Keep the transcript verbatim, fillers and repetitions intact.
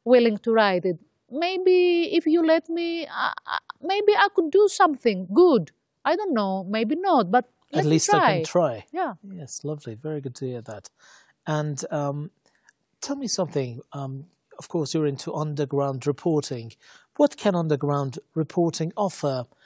willing to write it. Maybe if you let me, uh, uh, maybe I could do something good. I don't know, maybe not, but At let me least I can try. try. Yeah. Yes, lovely. Very good to hear that. And um, tell me something. Um, of course, you're into underground reporting. What can underground reporting offer